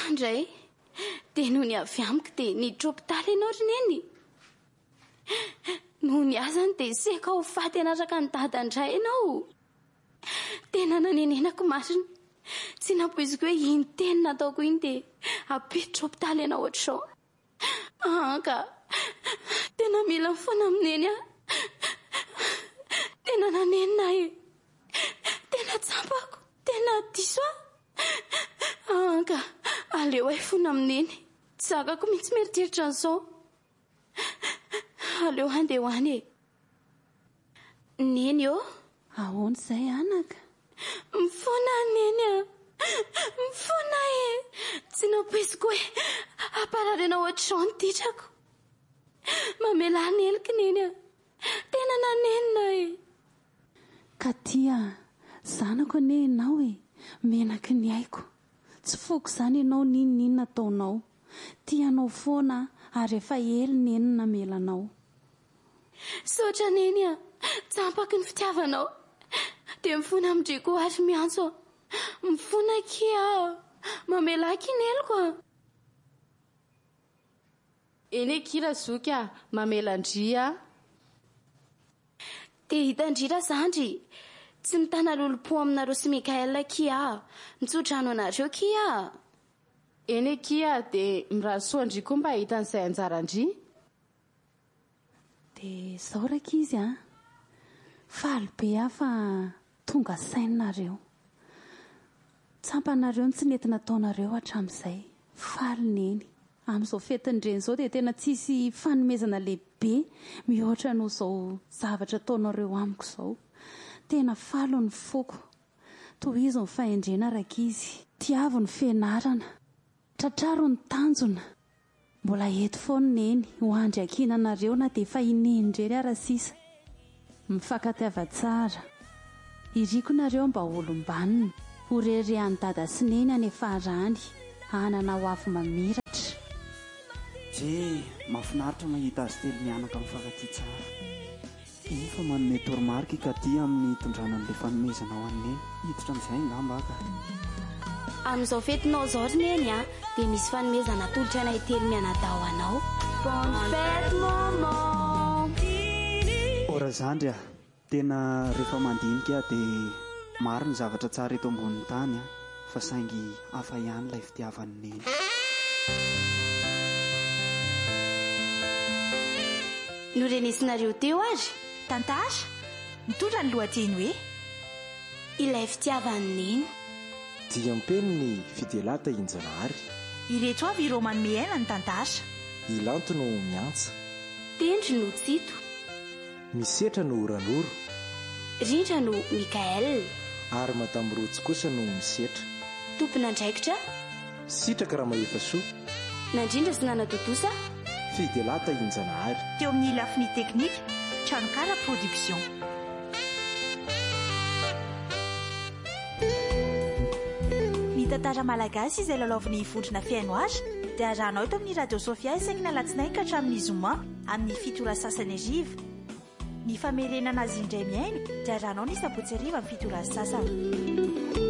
Andray dia noho ny avy amiko dia niditra hopitaly ianao ry neny. Noho ny azany dia seka ho faty anaraka ny dadandray ianao. Tena nanenenako marina. Tsy napoiziko hoe iny teny nataoko iny dia apiditra hopitaly ianao ohatr'izao. Ka tena mila foana amineny aho. Tena nanenina e. Tena tsampako. Tena diso aho. Ka aleo ahy foana amineny. Tsy zakako mihitsy mieritreritra an'izao. Aleo handeha ho any e. Neny ahoana izay anaka? Mifoana neny a. Mifoana e. Tsy napoiziko hoe apararena ohatr'izao ny titrako. Mamela ny eloko neny a. Tena nanenina e. Ka tia zanako ane ianao e. Menaky ny aiko. Tsy foko izany ianao ninona ataonao. Tianao foana ary efa ely neny namelanao. Sotra neny a. Tsampako ny fitiavanao. Dia mifoana amindriko ary miantso. Mifoana kia. Mamela ny eloko a. Eny kira zoka mamelandria. Dia hitandrira zandry. Tsy mitana lolo-po aminareo sy Mikaela kia. Mitsodrano anareo kia. Eny kia dia mirasoandry koa mba hitan'izay anjarandry. Dia izao raka izy a. Faly be afa tonga sainareo. Tsampanareo ny tsy nentina ataonareo hatramin'izay. Faly neny. Amin'izao fetin'ireny izao dia tena tsisy fanomezana lehibe mihoatra noho izao zavatra ataonareo amiko izao. Tena falo ny foko. Tohizo ny fahendrena raka izy. Tiavo ny fianarana. Tratraro ny tanjona. Mbola eto foana neny ho andry ankinanareo na dia efa inendrery ara sisa. Mifankatiava tsara. Iriko nareo mba olombanina. Horerehan'ny dada sy neny any farany. Anana ho afo mamiratra. Mahafinaritra mahita azy telo mianaka mifankatia tsara. Ifa manome toromarika ka tia amin'ny tondranan'ilay fanomezana ho an'ny neny. Hiditra amin'izay ngamba ka. Amin'izao fetinao izao ry neny a. Dia misy fanomezana tolotra anay telo mianadaho anao. Bonne fête maman. Ora zandry a. Tena rehefa mandinika dia maro ny zavatra tsara eto ambonin'ny tany a. Fa saingy hafa ihany ilay fitiavan'ny neny. Norenesinareo teo ary. Tantasha, mitondra ny lohateny hoe ilay fitiavan'ny neny. Dia mpeno ny fidelata injanahary. Ireto avy ireo manome aina ny Tantasha. Ilanto no miantsa. Tendry no tsito. Misetra no ranoro. Rindra no Mikael. Ary matamirotso kosa no misetra. Tompona ndraikitra. Sitraka raha mahefa soa. Nandrindra sy nanadodosa. Fidelata injanahary. Teo amin'ny lafiny teknika, Trankara Production. Ny tantara malagasy izay lalaoviny vondrona fiaino azy dia arahanao eto amin'ny Radio Sofia isaky ny alatsinainy ka hatramin'ny zoma amin'ny 7 sasany ariva. Ny famerenana azy indray miaino dia arahanao ny sabotsy ariva amin'ny 7 sasany.